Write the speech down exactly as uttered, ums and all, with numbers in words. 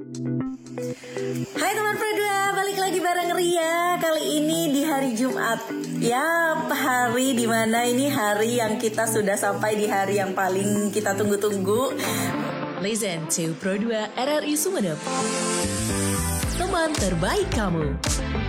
Hai teman Pro dua, balik lagi bareng Ria. Kali ini di hari Jumat. Ya, hari dimana ini hari yang kita sudah sampai di hari yang paling kita tunggu-tunggu. Listen to Pro dua R R I Sumeneb, teman terbaik kamu.